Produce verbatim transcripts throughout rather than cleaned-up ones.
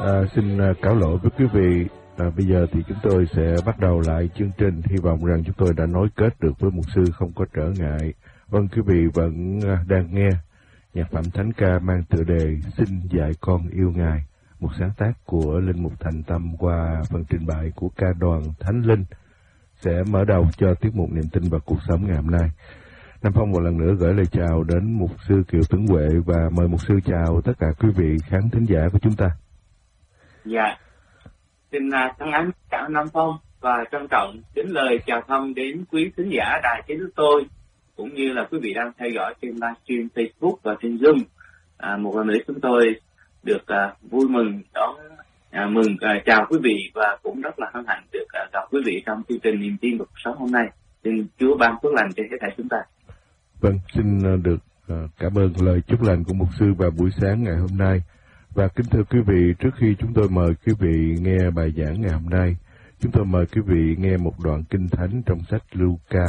À, xin cáo lỗi với quý vị. À, bây giờ thì chúng tôi sẽ bắt đầu lại chương trình. Hy vọng rằng chúng tôi đã nối kết được với mục sư không có trở ngại. Vâng, quý vị vẫn đang nghe nhạc phẩm thánh ca mang tựa đề Xin dạy con yêu Ngài, một sáng tác của Linh Mục Thành Tâm qua phần trình bày của ca đoàn Thánh Linh, sẽ mở đầu cho tiết mục Niềm Tin và Cuộc Sống ngày hôm nay. Nam Phong một lần nữa gửi lời chào đến mục sư Kiều Tuấn Huệ và mời mục sư chào tất cả quý vị khán thính giả của chúng ta. Dạ, xin uh, thân ái chào Nam Phong và trân trọng kính lời chào thăm đến quý thính giả đài Chế Đức Tôi, cũng như là quý vị đang theo dõi trên livestream Facebook và trên Zoom. À, một lần nữa chúng tôi được uh, vui mừng đón uh, mừng uh, chào quý vị và cũng rất là hân hạnh được uh, gặp quý vị trong chương trình Niềm Tin và Cuộc Sống hôm nay. Xin Chúa ban phước lành cho hết thảy chúng ta. Vâng, xin được uh, cảm ơn lời chúc lành của mục sư vào buổi sáng ngày hôm nay. Và kính thưa quý vị, trước khi chúng tôi mời quý vị nghe bài giảng ngày hôm nay, chúng tôi mời quý vị nghe một đoạn kinh thánh trong sách Luca.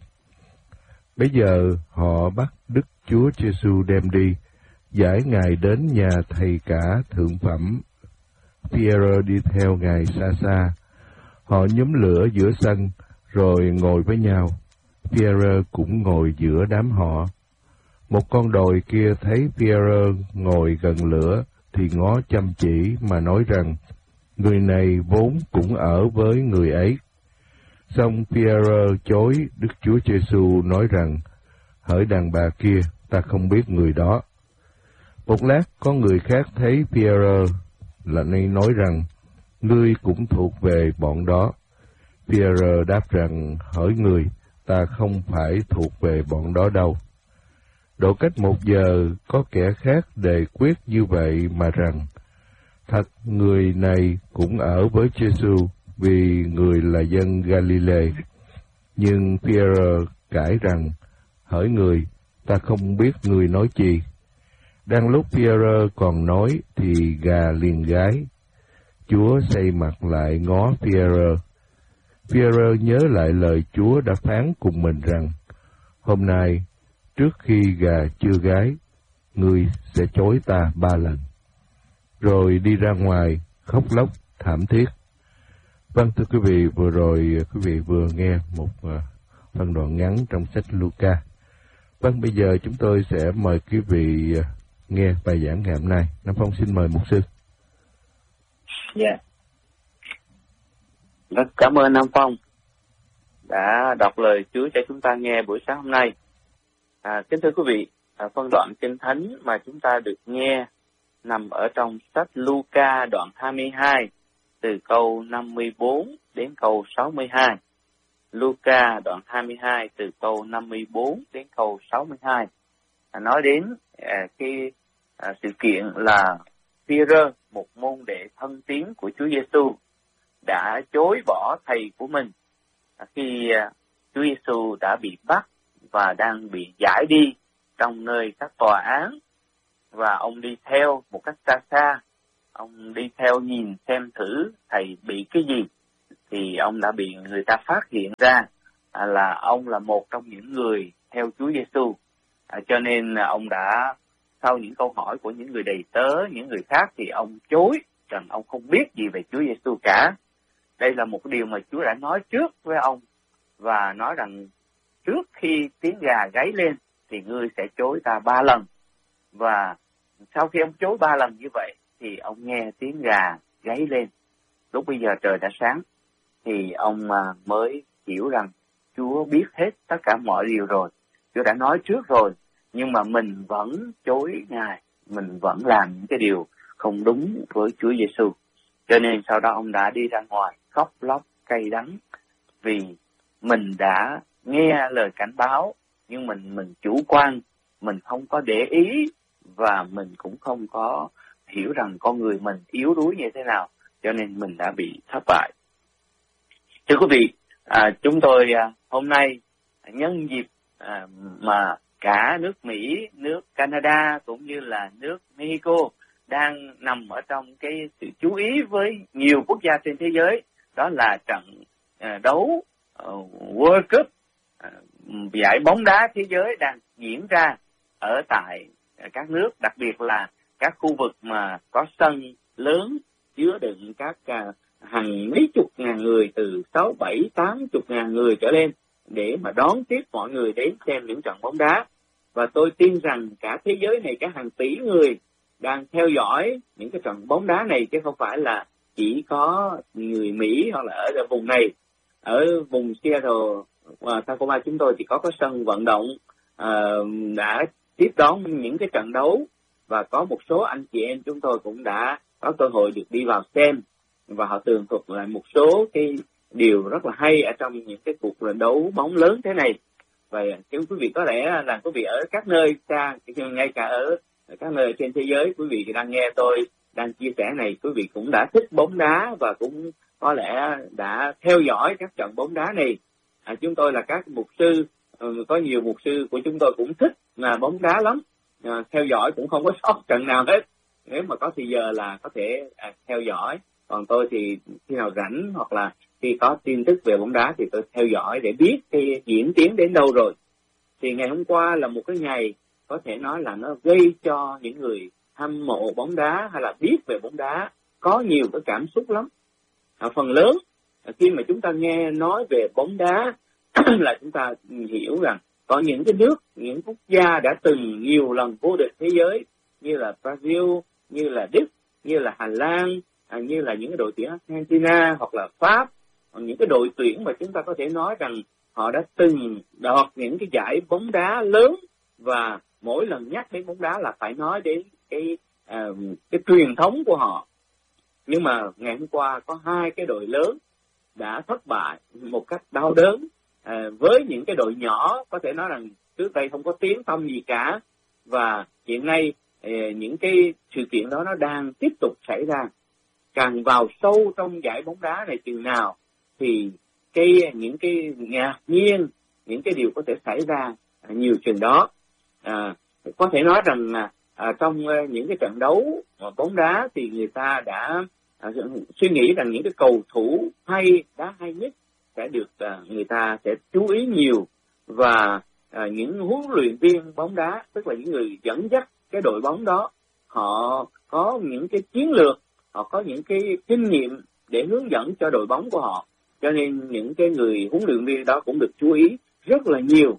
Bây giờ họ bắt Đức Chúa Giêsu đem đi, giải Ngài đến nhà thầy cả thượng phẩm. Pierre đi theo Ngài xa xa. Họ nhóm lửa giữa sân, rồi ngồi với nhau. Pierre cũng ngồi giữa đám họ. Một con đồi kia thấy Pierre ngồi gần lửa, thì ngó chăm chỉ mà nói rằng, người này vốn cũng ở với người ấy. Xong Pierre chối Đức Chúa Giêsu nói rằng, hỡi đàn bà kia, ta không biết người đó. Một lát có người khác thấy Pierre là nên nói rằng, ngươi cũng thuộc về bọn đó. Pierre đáp rằng, hỡi người, ta không phải thuộc về bọn đó đâu. Độ cách một giờ, có kẻ khác đề quyết như vậy mà rằng, thật người này cũng ở với Giêsu vì người là dân Galilee. Nhưng Pierre cãi rằng, hỡi người, ta không biết người nói chi. Đang lúc Pierre còn nói thì gà liền gáy. Chúa xây mặt lại ngó Pierre. Pierre nhớ lại lời Chúa đã phán cùng mình rằng, hôm nay, trước khi gà chưa gáy, ngươi sẽ chối ta ba lần. Rồi đi ra ngoài, khóc lóc, thảm thiết. Vâng, thưa quý vị, vừa rồi quý vị vừa nghe một uh, phân đoạn ngắn trong sách Luca. Vâng, bây giờ chúng tôi sẽ mời quý vị uh, nghe bài giảng ngày hôm nay. Nam Phong xin mời mục sư. Dạ. Yeah. Rất cảm ơn Nam Phong đã đọc lời Chúa cho chúng ta nghe buổi sáng hôm nay. À, kính thưa quý vị, à, phân đoạn kinh thánh mà chúng ta được nghe nằm ở trong sách Luca đoạn hai mươi hai, từ câu năm mươi bốn đến câu sáu mươi hai. Luca đoạn hai mươi hai từ câu năm mươi bốn đến câu sáu mươi hai. À, nói đến à, cái à, sự kiện là Phi-rơ, một môn đệ thân tín của Chúa Giêsu, đã chối bỏ thầy của mình à, khi à, Chúa Giêsu đã bị bắt và đang bị giải đi trong nơi các tòa án, và ông đi theo một cách xa xa. Ông đi theo nhìn xem thử thầy bị cái gì, thì ông đã bị người ta phát hiện ra à, là ông là một trong những người theo Chúa Giêsu. À, cho nên à, ông đã, sau những câu hỏi của những người đầy tớ, những người khác, thì ông chối rằng ông không biết gì về Chúa Giêsu cả. Đây là một điều mà Chúa đã nói trước với ông, và nói rằng trước khi tiếng gà gáy lên thì ngươi sẽ chối ta ba lần. Và sau khi ông chối ba lần như vậy thì ông nghe tiếng gà gáy lên. Lúc bây giờ trời đã sáng thì ông mới hiểu rằng Chúa biết hết tất cả mọi điều rồi. Chúa đã nói trước rồi, nhưng mà mình vẫn chối Ngài, mình vẫn làm những cái điều không đúng với Chúa Giêsu. Cho nên sau đó ông đã đi ra ngoài khóc lóc cay đắng, vì mình đã nghe lời cảnh báo, nhưng mình mình chủ quan, mình không có để ý, và mình cũng không có hiểu rằng con người mình yếu đuối như thế nào, cho nên mình đã bị thất bại. Thưa quý vị, à, chúng tôi à, hôm nay nhân dịp à, mà cả nước Mỹ, nước Canada cũng như là nước Mexico đang nằm ở trong cái sự chú ý với nhiều quốc gia trên thế giới, đó là trận à, đấu uh, World Cup, uh, giải bóng đá thế giới đang diễn ra ở tại uh, các nước, đặc biệt là các khu vực mà có sân lớn các uh, hàng mấy chục ngàn người, từ sáu, bảy, tám chục ngàn người trở lên để mà đón tiếp mọi người đến xem những trận bóng đá. Và tôi tin rằng cả thế giới này, cả hàng tỷ người đang theo dõi những cái trận bóng đá này, chứ không phải là chỉ có người Mỹ hoặc là ở vùng này. Ở vùng Seattle và Tacoma chúng tôi thì có cái sân vận động uh, đã tiếp đón những cái trận đấu, và có một số anh chị em chúng tôi cũng đã có cơ hội được đi vào xem, và họ tường thuật lại một số cái điều rất là hay ở trong những cái cuộc đấu bóng lớn thế này. Và quý vị có lẽ là quý vị ở các nơi xa, ngay cả ở các nơi trên thế giới, quý vị đang nghe tôi đang chia sẻ này, quý vị cũng đã thích bóng đá và cũng có lẽ đã theo dõi các trận bóng đá này. À, chúng tôi là các mục sư, có nhiều mục sư của chúng tôi cũng thích là bóng đá lắm, à, theo dõi cũng không có sót trận nào hết. Nếu mà có thì giờ là có thể à, theo dõi. Còn tôi thì khi nào rảnh hoặc là khi có tin tức về bóng đá thì tôi theo dõi để biết cái diễn tiến đến đâu rồi. Thì ngày hôm qua là một cái ngày có thể nói là nó gây cho những người hâm mộ bóng đá hay là biết về bóng đá có nhiều cái cảm xúc lắm. À, phần lớn khi mà chúng ta nghe nói về bóng đá là chúng ta hiểu rằng có những cái nước, những quốc gia đã từng nhiều lần vô địch thế giới như là Brazil, như là Đức, như là Hà Lan, à, như là những cái đội tuyển Argentina hoặc là Pháp, những cái đội tuyển mà chúng ta có thể nói rằng họ đã từng đoạt những cái giải bóng đá lớn, và mỗi lần nhắc đến bóng đá là phải nói đến cái à, cái truyền thống của họ. Nhưng mà ngày hôm qua có hai cái đội lớn đã thất bại một cách đau đớn à, với những cái đội nhỏ có thể nói rằng trước đây không có tiếng tăm gì cả, và hiện nay à, những cái sự kiện đó nó đang tiếp tục xảy ra. Càng vào sâu trong giải bóng đá này chừng nào thì cái những cái ngạc nhiên, những cái điều có thể xảy ra à, nhiều chừng đó. À, có thể nói rằng à, à, trong những cái trận đấu bóng đá thì người ta đã à, suy nghĩ rằng những cái cầu thủ hay, đá hay nhất sẽ được à, người ta sẽ chú ý nhiều, và à, những huấn luyện viên bóng đá, tức là những người dẫn dắt cái đội bóng đó, họ có những cái chiến lược, họ có những cái kinh nghiệm để hướng dẫn cho đội bóng của họ, cho nên những cái người huấn luyện viên đó cũng được chú ý rất là nhiều.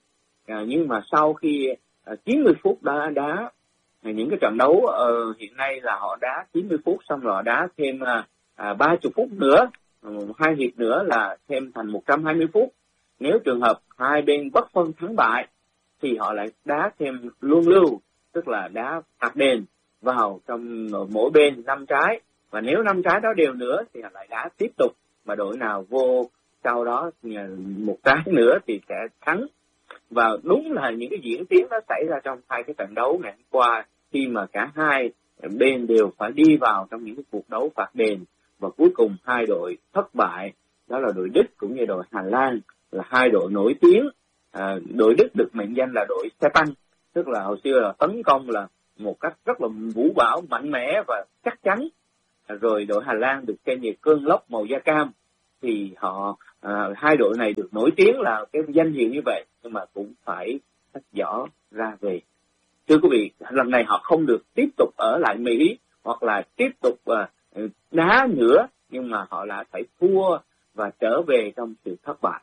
À, nhưng mà sau khi à, chín mươi phút đá đá những cái trận đấu uh, hiện nay là họ đá chín mươi phút, xong rồi đá thêm à, ba mươi phút nữa, hai hiệp nữa là thêm thành một trăm hai mươi phút. Nếu trường hợp hai bên bất phân thắng bại thì họ lại đá thêm luân lưu, tức là đá phạt đền vào trong mỗi bên năm trái, và nếu năm trái đó đều nữa thì họ lại đá tiếp tục, mà đội nào vô sau đó một trái nữa thì sẽ thắng. Và đúng là những cái diễn tiến đó xảy ra trong hai cái trận đấu ngày hôm qua, khi mà cả hai bên đều phải đi vào trong những cái cuộc đấu phạt đền, và cuối cùng hai đội thất bại, đó là đội Đức cũng như đội Hà Lan, là hai đội nổi tiếng. À, đội Đức được mệnh danh là đội xe tăng, tức là hồi xưa là tấn công là một cách rất là vũ bão, mạnh mẽ và chắc chắn. À, rồi đội Hà Lan được tên như cơn lốc màu da cam. Thì họ à, hai đội này được nổi tiếng là cái danh hiệu như vậy, nhưng mà cũng phải tách giỏ ra về. Thưa quý vị, lần này họ không được tiếp tục ở lại Mỹ hoặc là tiếp tục à, đá nữa, nhưng mà họ lại phải thua và trở về trong sự thất bại.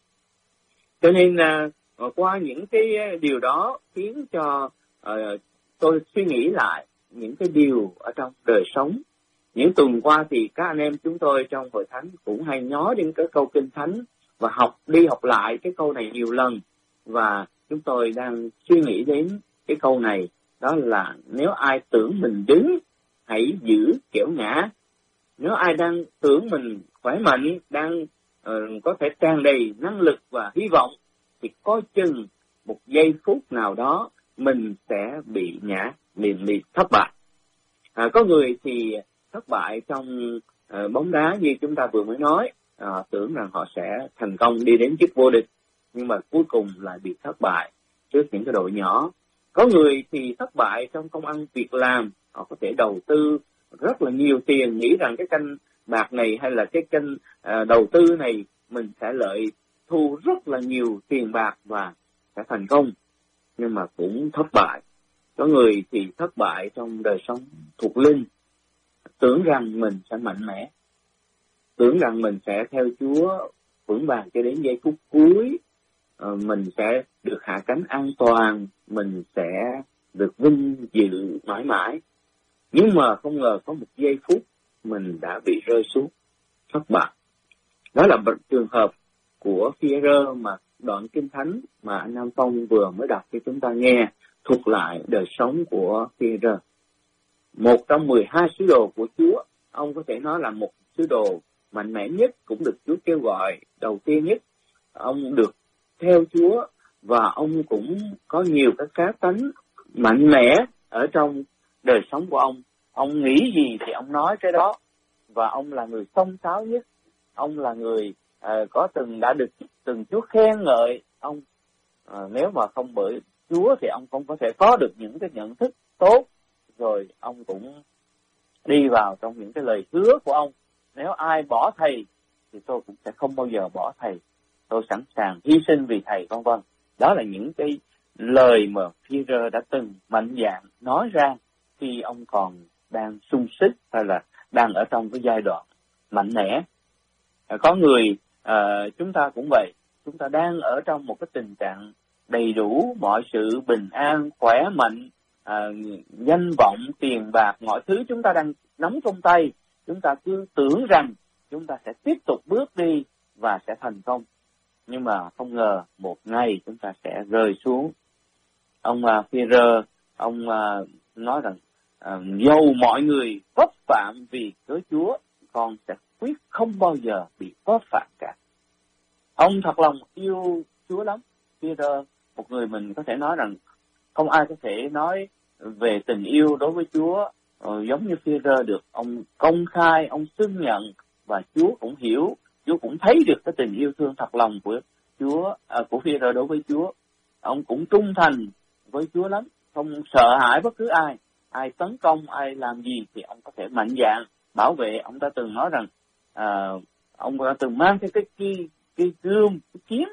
Cho nên à, qua những cái điều đó khiến cho à, tôi suy nghĩ lại những cái điều ở trong đời sống. Những tuần qua thì các anh em chúng tôi trong hội thánh cũng hay nói đến cái câu Kinh Thánh và học đi học lại cái câu này nhiều lần, và chúng tôi đang suy nghĩ đến cái câu này, đó là nếu ai tưởng mình đứng, hãy giữ kẻo ngã. Nếu ai đang tưởng mình khỏe mạnh, đang uh, có thể tràn đầy năng lực và hy vọng, thì có chừng một giây phút nào đó mình sẽ bị ngã, liền bị thất bại. À, có người thì thất bại trong uh, bóng đá như chúng ta vừa mới nói, uh, tưởng rằng họ sẽ thành công đi đến chức vô địch, nhưng mà cuối cùng lại bị thất bại trước những cái đội nhỏ. Có người thì thất bại trong công ăn việc làm, họ có thể đầu tư rất là nhiều tiền, nghĩ rằng cái kênh bạc này hay là cái kênh uh, đầu tư này mình sẽ lợi thu rất là nhiều tiền bạc và sẽ thành công, nhưng mà cũng thất bại. Có người thì thất bại trong đời sống thuộc linh, tưởng rằng mình sẽ mạnh mẽ, tưởng rằng mình sẽ theo Chúa vững vàng cho đến giây phút cuối, mình sẽ được hạ cánh an toàn, mình sẽ được vinh dự mãi mãi. Nhưng mà không ngờ có một giây phút mình đã bị rơi xuống, thất bại. Đó là trường hợp của Phi-e-rơ mà đoạn Kinh Thánh mà anh Nam Phong vừa mới đọc cho chúng ta nghe, thuật lại đời sống của Phi-e-rơ. Một trong mười hai sứ đồ của Chúa, ông có thể nói là một sứ đồ mạnh mẽ nhất, cũng được Chúa kêu gọi đầu tiên nhất. Ông được theo Chúa và ông cũng có nhiều các cá tánh mạnh mẽ ở trong đời sống của ông. Ông nghĩ gì thì ông nói cái đó, và ông là người xông xáo nhất. Ông là người uh, có từng đã được từng Chúa khen ngợi ông. Uh, nếu mà không bởi Chúa thì ông không có thể có được những cái nhận thức tốt. Rồi ông cũng đi vào trong những cái lời hứa của ông. Nếu ai bỏ thầy thì tôi cũng sẽ không bao giờ bỏ thầy. Tôi sẵn sàng hy sinh vì thầy, vân vân. Đó là những cái lời mà Phi-e-rơ đã từng mạnh dạn nói ra khi ông còn đang sung sức hay là đang ở trong cái giai đoạn mạnh mẽ. À, có người à, chúng ta cũng vậy, chúng ta đang ở trong một cái tình trạng đầy đủ mọi sự bình an, khỏe mạnh, à, danh vọng, tiền bạc, mọi thứ chúng ta đang nắm trong tay. Chúng ta cứ tưởng rằng chúng ta sẽ tiếp tục bước đi và sẽ thành công. Nhưng mà không ngờ một ngày chúng ta sẽ rơi xuống. Ông uh, Phi-e-rơ, ông uh, nói rằng uh, dầu mọi người vấp phạm vì cớ Chúa, con sẽ quyết không bao giờ bị vấp phạm cả. Ông thật lòng yêu Chúa lắm. Phi-e-rơ, một người mình có thể nói rằng không ai có thể nói về tình yêu đối với Chúa uh, giống như Phi-e-rơ được. Ông công khai, ông xưng nhận, và Chúa cũng hiểu, Chúa cũng thấy được cái tình yêu thương thật lòng của Chúa, à, của Phi-e-rơ đối với Chúa. Ông cũng trung thành với Chúa lắm, không sợ hãi bất cứ ai. Ai tấn công, ai làm gì thì ông có thể mạnh dạn bảo vệ. Ông đã từng nói rằng à, ông đã từng mang cái cái cái, cái gươm, cái kiếm,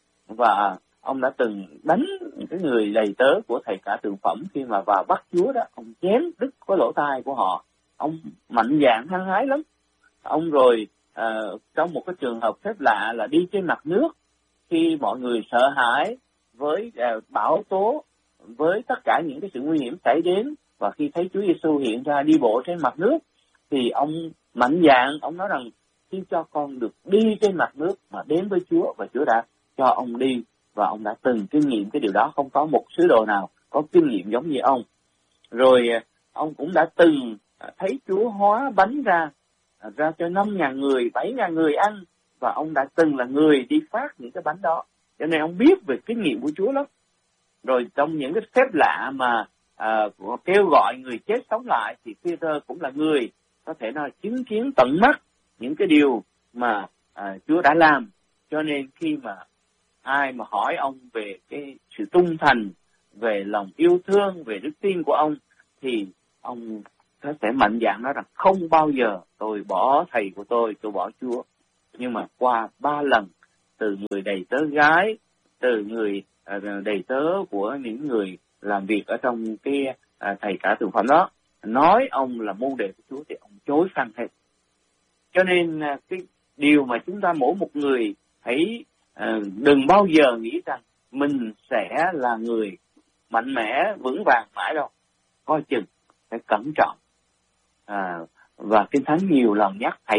và ông đã từng đánh cái người đầy tớ của thầy cả tượng phẩm khi mà vào bắt Chúa đó, ông chém đứt cái lỗ tai của họ. Ông mạnh dạn hăng hái lắm. Ông rồi à, trong một cái trường hợp phép lạ là đi trên mặt nước, khi mọi người sợ hãi với à, bão tố, với tất cả những cái sự nguy hiểm xảy đến, và khi thấy Chúa Giêsu hiện ra đi bộ trên mặt nước, thì ông mạnh dạn, ông nói rằng xin cho con được đi trên mặt nước mà đến với Chúa, và Chúa đã cho ông đi, và ông đã từng kinh nghiệm cái điều đó. Không có một sứ đồ nào có kinh nghiệm giống như ông. Rồi ông cũng đã từng thấy Chúa hóa bánh ra, ra cho năm ngàn người, bảy ngàn người ăn, và ông đã từng là người đi phát những cái bánh đó. Cho nên ông biết về kinh nghiệm của Chúa lắm. Rồi trong những cái phép lạ mà à, kêu gọi người chết sống lại, thì Phi-e-rơ cũng là người có thể nói chứng kiến tận mắt những cái điều mà à, Chúa đã làm. Cho nên khi mà ai mà hỏi ông về cái sự trung thành, về lòng yêu thương, về đức tin của ông, thì ông có thể mạnh dạn nói rằng không bao giờ tôi bỏ thầy của tôi, tôi bỏ Chúa. Nhưng mà qua ba lần, từ người đầy tớ gái, từ người uh, đầy tớ của những người làm việc ở trong cái uh, thầy cả tượng phẩm đó, nói ông là môn đệ của Chúa, thì ông chối phăng hết. Cho nên uh, cái điều mà chúng ta mỗi một người hãy uh, đừng bao giờ nghĩ rằng mình sẽ là người mạnh mẽ, vững vàng mãi đâu. Coi chừng, phải cẩn trọng. À, và Kinh Thánh nhiều lần nhắc hãy